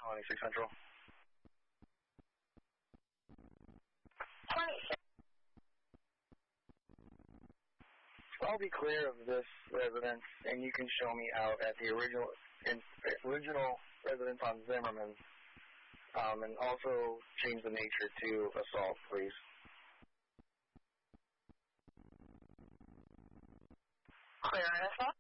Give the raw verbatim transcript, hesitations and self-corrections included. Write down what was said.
twenty-six Central. twenty-six. I'll be clear of this residence, and you can show me out at the original in, original residence on Zimmerman, um, and also change the nature to assault, please. Clear and assault?